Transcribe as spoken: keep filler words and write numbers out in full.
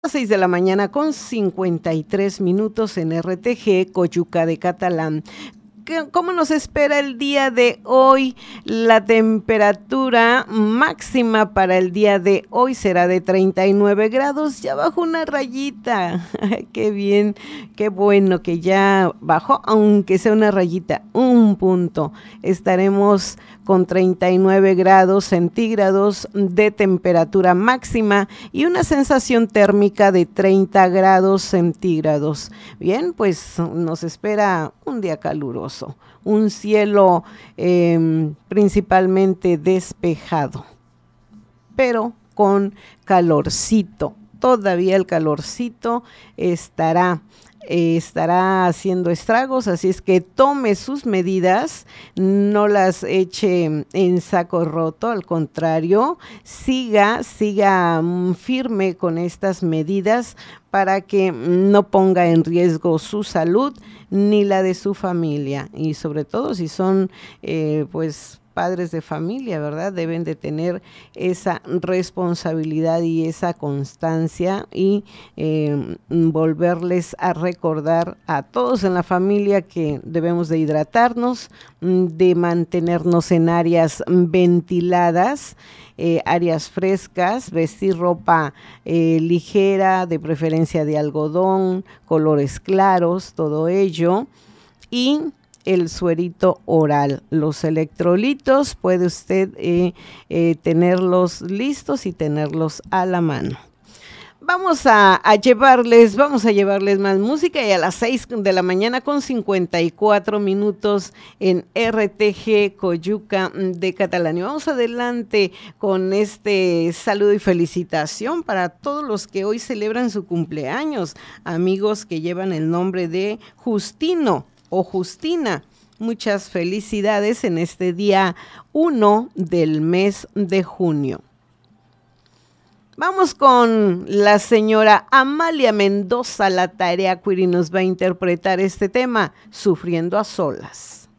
Seis de la mañana con cincuenta y tres minutos en R T G, Coyuca de Catalán. ¿Cómo nos espera el día de hoy? La temperatura máxima para el día de hoy será de treinta y nueve grados, ya bajó una rayita. Qué bien, qué bueno que ya bajó, aunque sea una rayita, un punto. Estaremos con treinta y nueve grados centígrados de temperatura máxima y una sensación térmica de treinta grados centígrados. Bien, pues nos espera un día caluroso, un cielo eh, principalmente despejado, pero con calorcito. Todavía el calorcito estará Eh, estará haciendo estragos, así es que tome sus medidas, no las eche en saco roto, al contrario, siga, siga firme con estas medidas para que no ponga en riesgo su salud ni la de su familia, y sobre todo si son eh, pues padres de familia, ¿verdad? Deben de tener esa responsabilidad y esa constancia y eh, volverles a recordar a todos en la familia que debemos de hidratarnos, de mantenernos en áreas ventiladas, eh, áreas frescas, vestir ropa eh, ligera, de preferencia de algodón, colores claros, todo ello, y el suerito oral. Los electrolitos puede usted eh, eh, tenerlos listos y tenerlos a la mano. Vamos a, a llevarles, vamos a llevarles más música, y a las seis de la mañana con cincuenta y cuatro minutos en R T G Coyuca de Catalán. Y vamos adelante con este saludo y felicitación para todos los que hoy celebran su cumpleaños, amigos que llevan el nombre de Justino o Justina. Muchas felicidades en este día uno del mes de junio. Vamos con la señora Amalia Mendoza, la Tarea Queer, y nos va a interpretar este tema, Sufriendo a Solas.